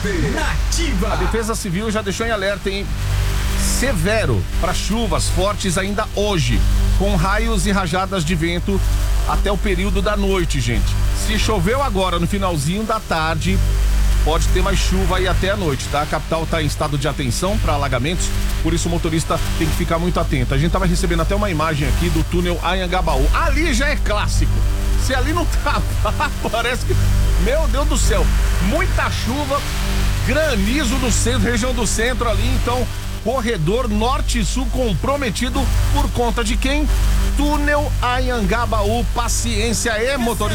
Nativa. A Defesa Civil já deixou em alerta, hein? Severo para chuvas fortes ainda hoje, com raios e rajadas de vento até o período da noite, gente. Se choveu agora no finalzinho da tarde, pode ter mais chuva aí até a noite, tá? A capital tá em estado de atenção para alagamentos, por isso o motorista tem que ficar muito atento. A gente tava recebendo até uma imagem aqui do túnel Anhangabaú. Ali já é clássico. Se ali não tava, parece que... Meu Deus do céu, muita chuva, granizo no centro, região do centro ali, então... Corredor norte e sul comprometido por conta de quem? Túnel Anhangabaú. Paciência, motorista.